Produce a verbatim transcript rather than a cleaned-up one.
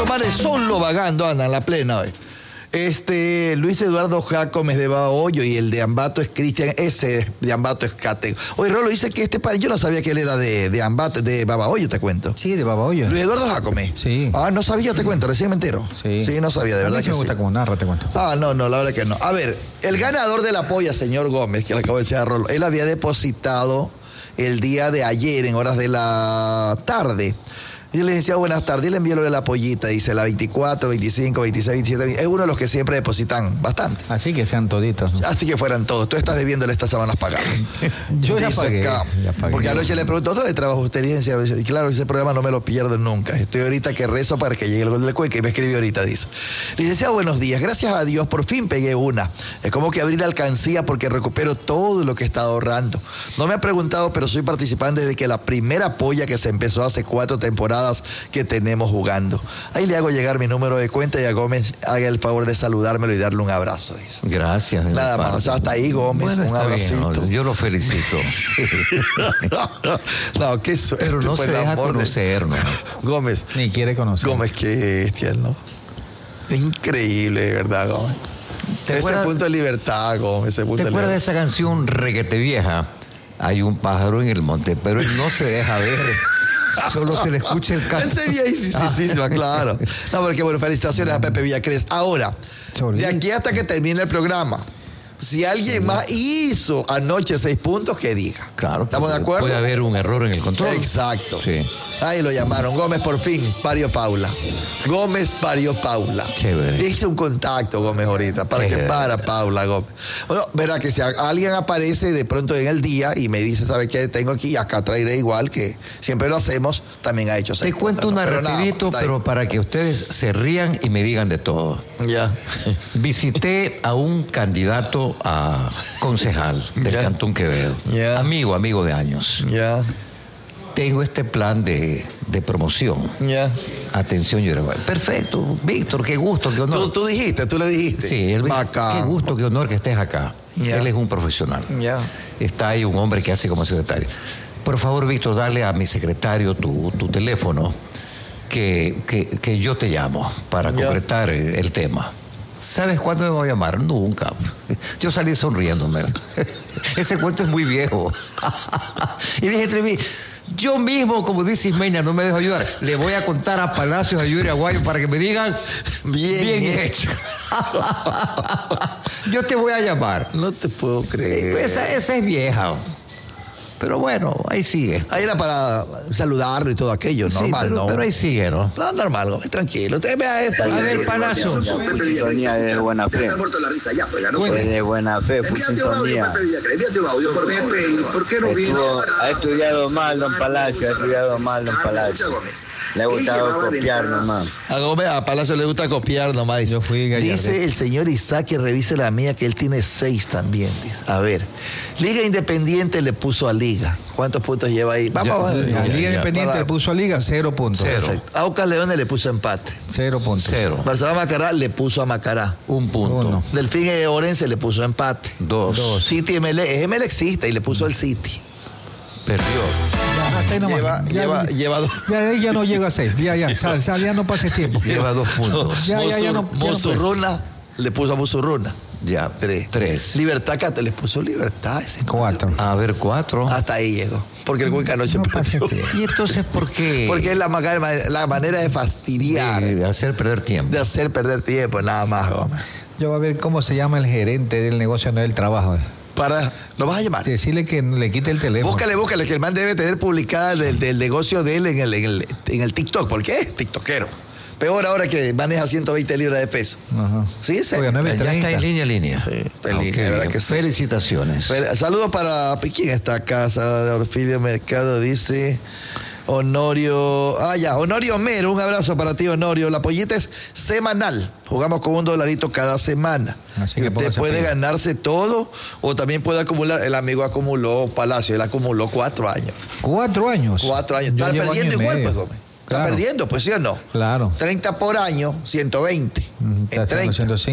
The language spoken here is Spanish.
manes solo vagando, andan en la plena hoy. Este, Luis Eduardo Jácomes de Babahoyo y el de Ambato es Cristian, ese de Ambato es Cate. Oye, Rolo dice que este padre, yo no sabía que él era de, de Ambato, de Babahoyo, te cuento. Sí, de Babahoyo. Luis Eduardo Jácomes. Sí. Ah, no sabía, te cuento, recién me entero. Sí. Sí, no sabía, de verdad a mí que me gusta sí. como narra, te cuento. Ah, no, no, la verdad que no. A ver, el ganador de la polla, señor Gómez, que le acabo de decir a Rolo, él había depositado el día de ayer en horas de la tarde. Y yo le decía, buenas tardes, y le envié lo de la pollita, dice, la veinticuatro, veinticinco, veintiséis, veintisiete, es uno de los que siempre depositan bastante. Así que sean toditos, ¿no? Así que fueran todos. Tú estás debiéndole estas semanas pagadas. Yo ya Dice pagué, acá, ya pagué. porque anoche le preguntó, ¿dónde trabaja usted? Y claro, ese programa no me lo pierdo nunca. Estoy ahorita que rezo para que llegue el gol del Cuenca y me escribió ahorita, dice. Licenciado, buenos días. Gracias a Dios, por fin pegué una. Es como que abrir la alcancía porque recupero todo lo que he estado ahorrando. No me ha preguntado, pero soy participante desde que la primera polla que se empezó hace cuatro temporadas que tenemos jugando. Ahí le hago llegar mi número de cuenta y a Gómez haga el favor de saludármelo y darle un abrazo, dice. Gracias. Nada más, o sea, hasta ahí Gómez, bueno, un abracito. Bien, ¿no? Yo lo felicito. Sí. No, qué suerte. Pero no pues, se deja amor de- conocer, ¿no? Gómez. Ni quiere conocer. Gómez, qué bestia, ¿no? Increíble, de verdad, Gómez. ¿Te Ese acuerdas- punto de libertad, Gómez, ese punto ¿Te de acuerdas de libertad. esa canción Reguete Vieja? Hay un pájaro en el monte, pero él no se deja ver. Solo se le escucha el canto. Ese día, sí, sí, sí, sí, claro. No, porque bueno, felicitaciones a Pepe Villacrés. Ahora, Solito. de aquí hasta que termine el programa, si alguien más hizo anoche seis puntos, que diga. Claro. ¿Estamos de acuerdo? Puede haber un error en el control. Exacto. Sí. Ahí lo llamaron. Gómez por fin, parió Paula. Gómez parió Paula. Chévere. Hice un contacto, Gómez, ahorita, para Chévere. que para Paula, Gómez. Bueno, verá que si a- alguien aparece de pronto en el día y me dice, ¿sabe qué? Tengo aquí, acá traeré igual, que siempre lo hacemos, también ha hecho Te seis cuento puntos, una ¿no? Pero nada, rapidito, está ahí. pero para que ustedes se rían y me digan de todo. Ya. Visité a un candidato a concejal del Ya. Cantón Quevedo. Ya. Amigo, amigo de años. Ya. Tengo este plan de, de promoción. Ya. Atención, yo era, perfecto, Víctor, qué gusto, qué honor. Tú, tú dijiste, tú le dijiste. Sí, él me dijo, Bacán. qué gusto, qué honor que estés acá. Ya. Él es un profesional. Ya. Está ahí un hombre que hace como secretario. Por favor, Víctor, dale a mi secretario tu, tu teléfono, que, que, que yo te llamo para Ya. concretar el, el tema. ¿Sabes cuándo me voy a llamar? Nunca. Yo salí sonriéndome. Ese cuento es muy viejo. Y dije entre mí, yo mismo, como dice Ismeña, no me dejo ayudar. Le voy a contar a Palacios, a Yuri Aguayo, para que me digan Bien, bien bien. hecho. Yo te voy a llamar. No te puedo creer. Esa, esa es vieja. Pero bueno, ahí sigue. Ahí era para saludarlo y todo aquello, Sí, normal, pero, ¿no? pero ahí sigue, ¿no? No, normal, Gómez, tranquilo. Usted vea esta. A ver, Palacio. Sintonía de buena fe. Está muerto la risa ya, pues ya no Fue de buena fe, fue Envíate un audio, sintonía. Pepe Villacrés, envíate un audio, por favor. Pepe, ¿y por qué no vino Estuvo- ahora? ha estudiado mal, don Palacio, ha estudiado mal, don Palacio. Le ha gustado copiar nomás. A Gómez, a Palacio le gusta copiar nomás. Yo fui gallardete. Dice el señor Isaac que revise la mía, que él tiene seis también. Dice. A ver, Liga Independiente le puso a Liga. ¿Cuántos puntos lleva ahí? Vamos a ver. La Ya, Liga ya. Independiente Para- le puso a Liga cero puntos. Cero. Perfecto. Aucas Leones le puso empate. Cero puntos. Cero. Barcelona Macará le puso a Macará. Un punto. Uno. Delfín eh, Orense le puso empate. Dos. City M L, es M L existe y le puso el City. Perdió. Ya, hasta ahí nomás. Lleva, Ya, lleva, ya, lleva dos. ya, ahí ya no llega a seis. Ya, ya, sal, sal, ya no pases tiempo. Lleva dos puntos. Ya, ya, ya no- ya no puede. Musurruna le puso a Musurruna. Ya. Tres. Tres. Libertad Cate le puso Libertad. Ese Cuatro. A ver, cuatro. Hasta ahí llegó. Porque el Cuenca anoche No pases perdió. tiempo. ¿Y entonces por qué? Porque es la, maga- la manera de fastidiar, de, de, de hacer perder tiempo. hacer perder tiempo, nada más, Gómez. Yo voy a ver cómo se llama el gerente del negocio, no del trabajo. Para, ¿lo vas a llamar? Decirle que le quite el teléfono. Búscale, búscale, que el man debe tener publicada del, del negocio de él en el, en, el, en el TikTok. ¿Por qué? TikTokero. Peor ahora que maneja ciento veinte libras de peso. Ajá. ¿Sí? ¿En serio? Oiga, nueve Ya está en treinta. línea, línea. Sí, está en Ok, línea, ¿verdad bien. que sí? Felicitaciones. Pero, saludos para ¿quién está acá? Sara de Orfilio Mercado dice Honorio. Ah, ya, Honorio Mero, un abrazo para ti, Honorio. La pollita es semanal. Jugamos con un dolarito cada semana. Así Y que usted póngase puede pila. ganarse todo o también puede acumular. El amigo acumuló Palacio, él acumuló cuatro años. Cuatro años. Cuatro años. Yo Está llevo perdiendo año y igual, medio. pues, Gómez. Está Claro. perdiendo, pues, ¿sí o no? Claro. treinta por año, ciento veinte. Ujú, está En haciendo treinta. ciento cinco.